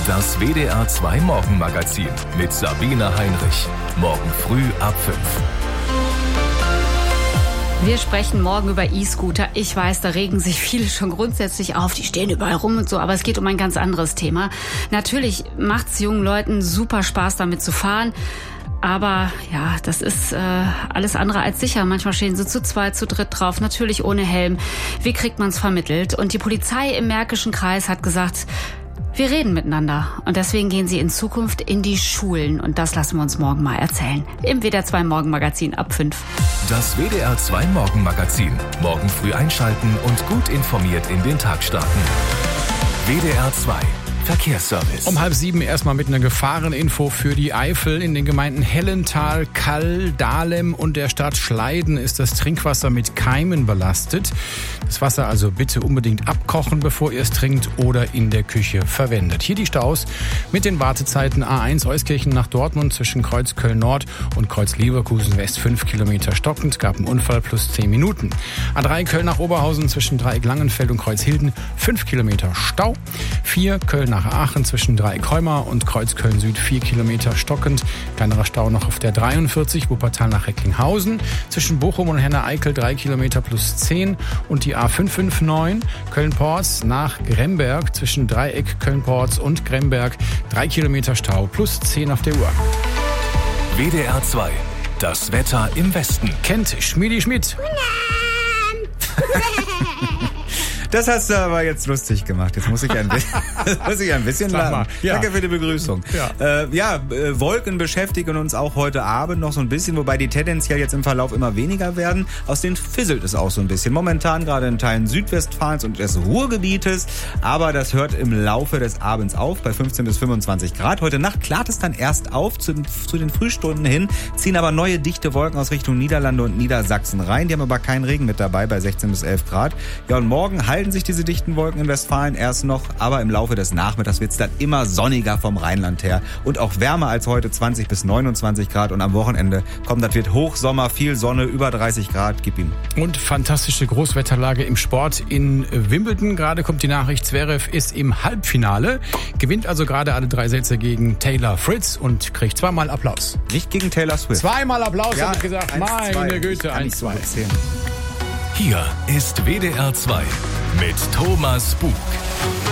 Das WDR 2 Morgenmagazin mit Sabine Heinrich. Morgen früh ab 5. Wir sprechen morgen über E-Scooter. Ich weiß, da regen sich viele schon grundsätzlich auf. Die stehen überall rum und so. Aber es geht um ein ganz anderes Thema. Natürlich macht's jungen Leuten super Spaß, damit zu fahren. Aber ja, das ist alles andere als sicher. Manchmal stehen sie zu zweit, zu dritt drauf, natürlich ohne Helm. Wie kriegt man's vermittelt? Und die Polizei im Märkischen Kreis hat gesagt, wir reden miteinander. Und deswegen gehen sie in Zukunft in die Schulen. Und das lassen wir uns morgen mal erzählen. Im WDR 2 Morgenmagazin ab 5. Das WDR 2 Morgenmagazin. Morgen früh einschalten und gut informiert in den Tag starten. WDR 2 Verkehrsservice. Um 6:30 erstmal mit einer Gefahreninfo für die Eifel. In den Gemeinden Hellental, Kall, Dahlem und der Stadt Schleiden ist das Trinkwasser mit Keimen belastet. Das Wasser also bitte unbedingt abkochen, bevor ihr es trinkt oder in der Küche verwendet. Hier die Staus mit den Wartezeiten A1 Euskirchen nach Dortmund zwischen Kreuz Köln-Nord und Kreuz Leverkusen West 5 Kilometer stockend. Gab einen Unfall plus 10 Minuten. A3 Köln nach Oberhausen zwischen Dreieck Langenfeld und Kreuz Hilden 5 Kilometer Stau. 4 Köln nach Aachen zwischen Dreieck-Heumar und Kreuz Köln-Süd 4 Kilometer stockend. Kleinerer Stau noch auf der 43 Wuppertal nach Recklinghausen. Zwischen Bochum und Henne-Eickel 3 Kilometer plus 10. Und die A559 Köln-Porz nach Gremberg zwischen Dreieck Köln-Porz und Gremberg 3 Kilometer Stau plus 10 auf der Uhr. WDR 2. Das Wetter im Westen. Kennt Schmiedi Schmidt. Das hast du aber jetzt lustig gemacht. Jetzt muss ich ein bisschen lachen. Ja. Danke für die Begrüßung. Wolken beschäftigen uns auch heute Abend noch so ein bisschen, wobei die tendenziell jetzt im Verlauf immer weniger werden. Aus denen fisselt es auch so ein bisschen. Momentan gerade in Teilen Südwestfalens und des Ruhrgebietes. Aber das hört im Laufe des Abends auf bei 15 bis 25 Grad. Heute Nacht klart es dann erst auf zu den Frühstunden hin, ziehen aber neue dichte Wolken aus Richtung Niederlande und Niedersachsen rein. Die haben aber keinen Regen mit dabei bei 16 bis 11 Grad. Ja, und morgen halten sich diese dichten Wolken in Westfalen erst noch, aber im Laufe des Nachmittags wird es dann immer sonniger vom Rheinland her und auch wärmer als heute, 20 bis 29 Grad und am Wochenende kommt, das wird Hochsommer, viel Sonne, über 30 Grad, gib ihm. Und fantastische Großwetterlage im Sport in Wimbledon. Gerade kommt die Nachricht, Zverev ist im Halbfinale, gewinnt also gerade alle 3 Sätze gegen Taylor Fritz und kriegt 2-mal Applaus. Nicht gegen Taylor Swift. 2-mal Applaus, ja, habe ich gesagt. 1, Meine 2. Güte, 1-2. Hier ist WDR 2 mit Thomas Bug.